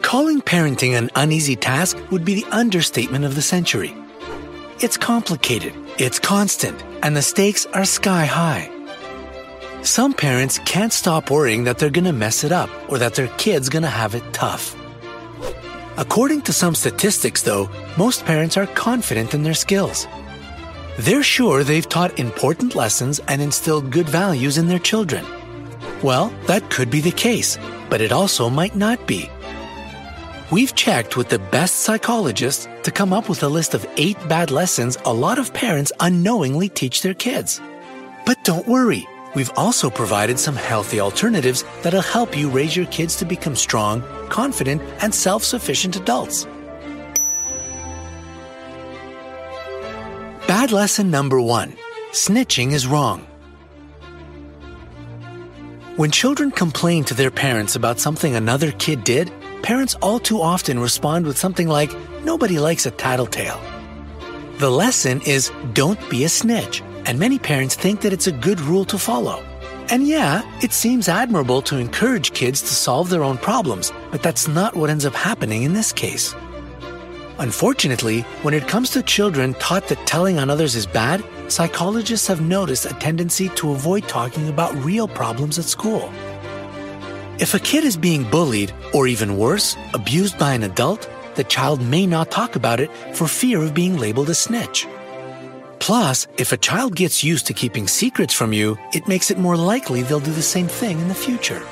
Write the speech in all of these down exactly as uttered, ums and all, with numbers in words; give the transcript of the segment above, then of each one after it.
Calling parenting an uneasy task would be the understatement of the century. It's complicated, it's constant, and the stakes are sky high. Some parents can't stop worrying that they're going to mess it up or that their kid's going to have it tough. According to some statistics, though, most parents are confident in their skills. They're sure they've taught important lessons and instilled good values in their children. Well, that could be the case, but it also might not be. We've checked with the best psychologists to come up with a list of eight bad lessons a lot of parents unknowingly teach their kids. But don't worry, we've also provided some healthy alternatives that'll help you raise your kids to become strong, confident, and self-sufficient adults. Bad lesson number one: snitching is wrong. When children complain to their parents about something another kid did, parents all too often respond with something like, "Nobody likes a tattletale." The lesson is don't be a snitch, and many parents think that it's a good rule to follow. And yeah, it seems admirable to encourage kids to solve their own problems, but that's not what ends up happening in this case. Unfortunately, when it comes to children taught that telling on others is bad, psychologists have noticed a tendency to avoid talking about real problems at school. If a kid is being bullied, or even worse, abused by an adult, the child may not talk about it for fear of being labeled a snitch. Plus, if a child gets used to keeping secrets from you, it makes it more likely they'll do the same thing in the future.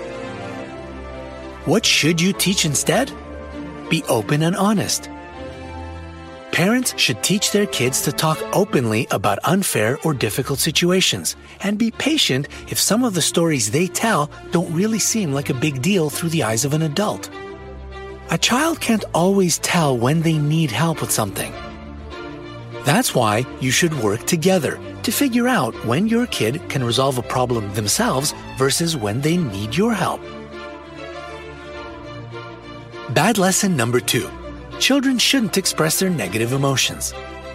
What should you teach instead? Be open and honest. Parents should teach their kids to talk openly about unfair or difficult situations, and be patient if some of the stories they tell don't really seem like a big deal through the eyes of an adult. A child can't always tell when they need help with something. That's why you should work together to figure out when your kid can resolve a problem themselves versus when they need your help. Bad lesson number two: children shouldn't express their negative emotions.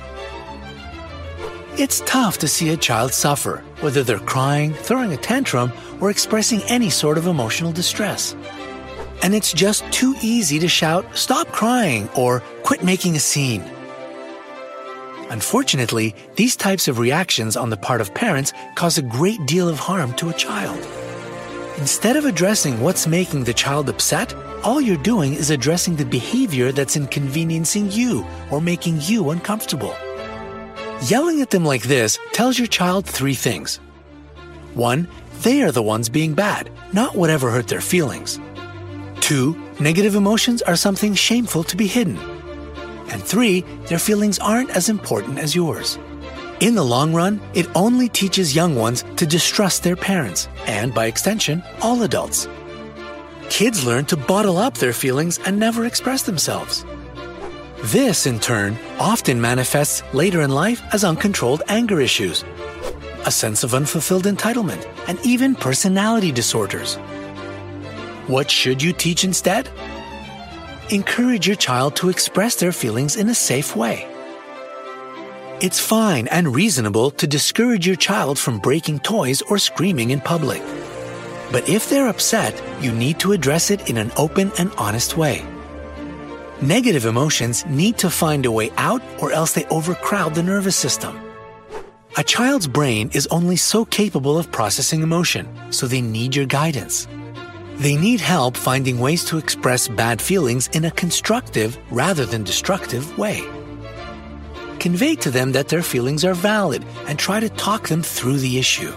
It's tough to see a child suffer, whether they're crying, throwing a tantrum, or expressing any sort of emotional distress. And it's just too easy to shout, "Stop crying," or "Quit making a scene." Unfortunately, these types of reactions on the part of parents cause a great deal of harm to a child. Instead of addressing what's making the child upset, all you're doing is addressing the behavior that's inconveniencing you or making you uncomfortable. Yelling at them like this tells your child three things. One, they are the ones being bad, not whatever hurt their feelings. Two, negative emotions are something shameful to be hidden. And three, their feelings aren't as important as yours. In the long run, it only teaches young ones to distrust their parents, and by extension, all adults. Kids learn to bottle up their feelings and never express themselves. This, in turn, often manifests later in life as uncontrolled anger issues, a sense of unfulfilled entitlement, and even personality disorders. What should you teach instead? Encourage your child to express their feelings in a safe way. It's fine and reasonable to discourage your child from breaking toys or screaming in public. But if they're upset, you need to address it in an open and honest way. Negative emotions need to find a way out, or else they overcrowd the nervous system. A child's brain is only so capable of processing emotion, so they need your guidance. They need help finding ways to express bad feelings in a constructive rather than destructive way. Convey to them that their feelings are valid and try to talk them through the issue.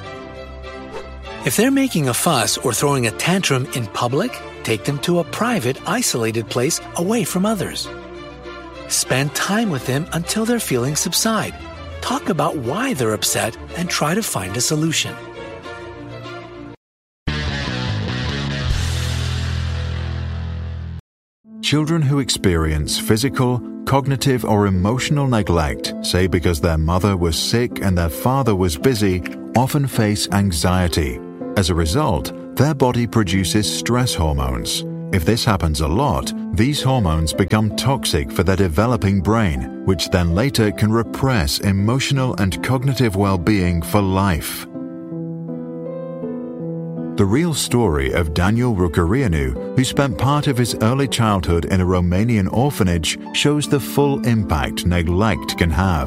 If they're making a fuss or throwing a tantrum in public, take them to a private, isolated place away from others. Spend time with them until their feelings subside. Talk about why they're upset and try to find a solution. Children who experience physical, cognitive, or emotional neglect, say because their mother was sick and their father was busy, often face anxiety. As a result, their body produces stress hormones. If this happens a lot, these hormones become toxic for their developing brain, which then later can repress emotional and cognitive well-being for life. The real story of Daniel Rucărianu, who spent part of his early childhood in a Romanian orphanage, shows the full impact neglect can have.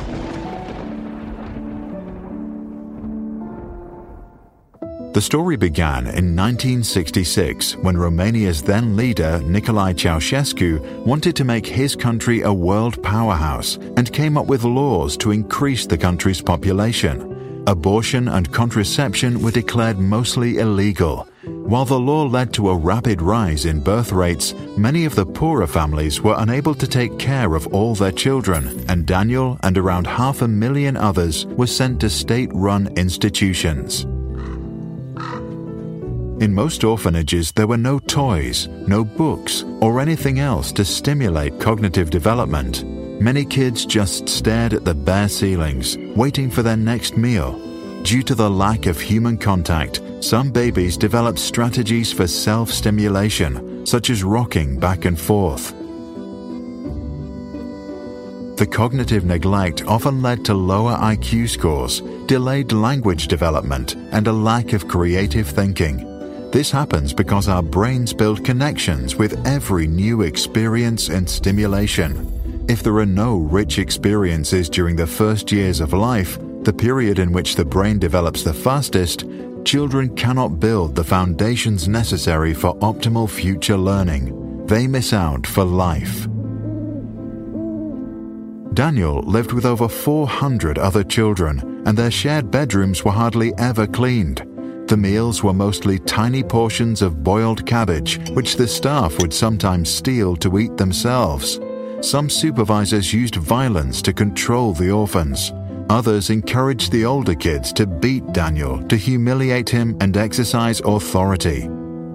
The story began in nineteen sixty-six when Romania's then leader Nicolae Ceausescu wanted to make his country a world powerhouse and came up with laws to increase the country's population. Abortion and contraception were declared mostly illegal. While the law led to a rapid rise in birth rates, many of the poorer families were unable to take care of all their children, and Daniel and around half a million others were sent to state-run institutions. In most orphanages, there were no toys, no books, or anything else to stimulate cognitive development. Many kids just stared at the bare ceilings, waiting for their next meal. Due to the lack of human contact, some babies developed strategies for self-stimulation, such as rocking back and forth. The cognitive neglect often led to lower I Q scores, delayed language development, and a lack of creative thinking. This happens because our brains build connections with every new experience and stimulation. If there are no rich experiences during the first years of life, the period in which the brain develops the fastest, children cannot build the foundations necessary for optimal future learning. They miss out for life. Daniel lived with over four hundred other children, and their shared bedrooms were hardly ever cleaned. The meals were mostly tiny portions of boiled cabbage, which the staff would sometimes steal to eat themselves. Some supervisors used violence to control the orphans. Others encouraged the older kids to beat Daniel, to humiliate him and exercise authority.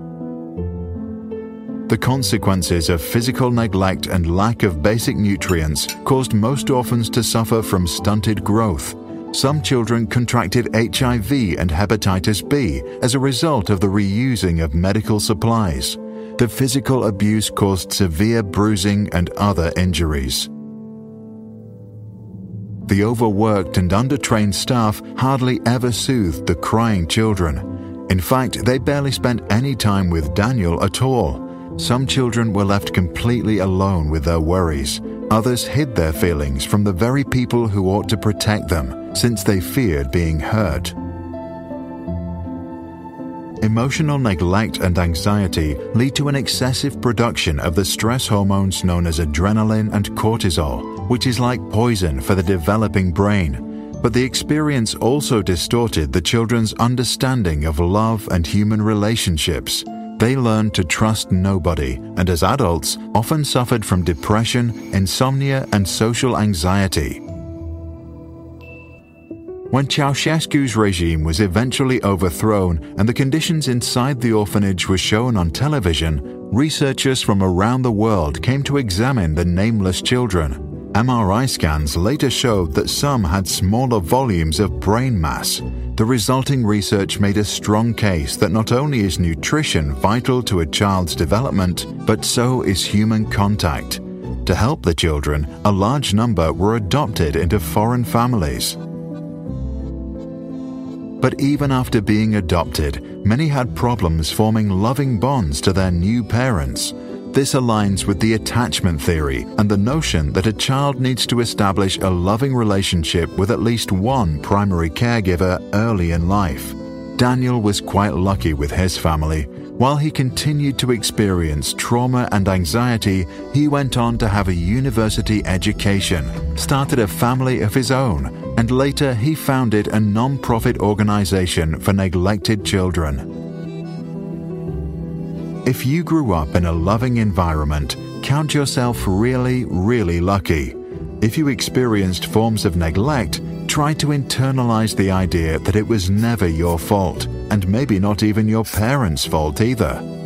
The consequences of physical neglect and lack of basic nutrients caused most orphans to suffer from stunted growth. Some children contracted H I V and hepatitis B as a result of the reusing of medical supplies. The physical abuse caused severe bruising and other injuries. The overworked and undertrained staff hardly ever soothed the crying children. In fact, they barely spent any time with Daniel at all. Some children were left completely alone with their worries. Others hid their feelings from the very people who ought to protect them, since they feared being hurt. Emotional neglect and anxiety lead to an excessive production of the stress hormones known as adrenaline and cortisol, which is like poison for the developing brain. But the experience also distorted the children's understanding of love and human relationships. They learned to trust nobody, and as adults, often suffered from depression, insomnia, and social anxiety. When Ceausescu's regime was eventually overthrown and the conditions inside the orphanage were shown on television, researchers from around the world came to examine the nameless children. M R I scans later showed that some had smaller volumes of brain mass. The resulting research made a strong case that not only is nutrition vital to a child's development, but so is human contact. To help the children, a large number were adopted into foreign families. But even after being adopted, many had problems forming loving bonds to their new parents. This aligns with the attachment theory and the notion that a child needs to establish a loving relationship with at least one primary caregiver early in life. Daniel was quite lucky with his family. While he continued to experience trauma and anxiety, he went on to have a university education, started a family of his own, and later he founded a non-profit organization for neglected children. If you grew up in a loving environment, count yourself really, really lucky. If you experienced forms of neglect, try to internalize the idea that it was never your fault, and maybe not even your parents' fault either.